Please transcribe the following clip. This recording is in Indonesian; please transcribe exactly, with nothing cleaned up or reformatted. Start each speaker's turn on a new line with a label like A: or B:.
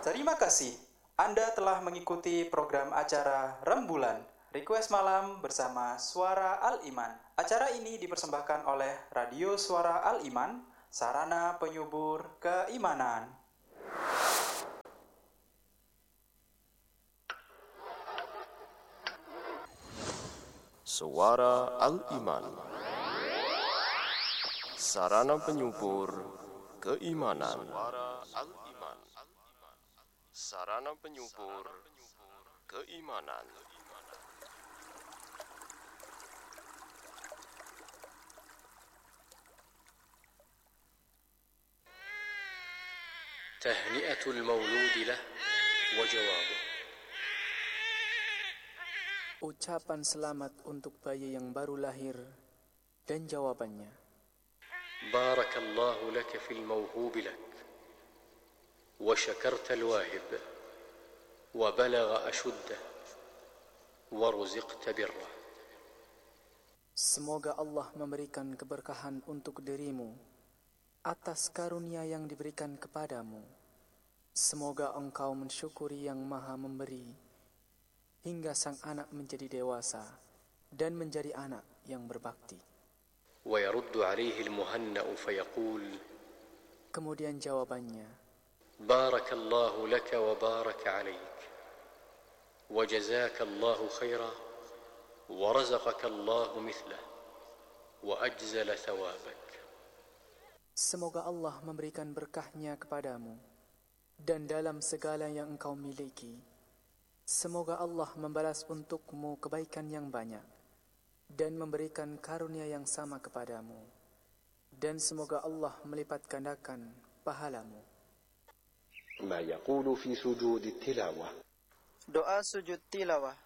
A: Terima kasih. Anda telah mengikuti program acara Rembulan Request Malam bersama Suara Al-Iman. Acara ini dipersembahkan oleh Radio Suara Al-Iman, sarana penyubur keimanan.
B: Suara Al-Iman, sarana penyubur keimanan. Suara Al-Iman, sarana penyubur keimanan.
C: Tahni'atul mauludi lah wa jawabuh.
D: Ucapan selamat untuk bayi yang baru lahir dan jawabannya.
C: Barakallahu laka fil mawhubi lak wa syakarta al-wahib wa balagha ashuddah wa ruziqta birrah.
D: Semoga Allah memberikan keberkahan untuk dirimu atas karunia yang diberikan kepadamu. Semoga engkau mensyukuri yang Maha Memberi hingga sang anak menjadi dewasa dan menjadi anak yang berbakti.
C: ويرد عليه المهنأ فيقول
D: Kemudian jawabannya,
C: بارك الله لك وبارك عليك وجزاك الله خيرا ورزقك الله مثله وأجزل ثوابك.
D: semoga Allah memberikan berkahnya kepadamu dan dalam segala yang engkau miliki. Semoga Allah membalas untukmu kebaikan yang banyak dan memberikan karunia yang sama kepadamu. Dan semoga Allah melipat gandakan pahalamu.
E: ما يقول في سجود التلاوة.
F: Doa sujud tilawah.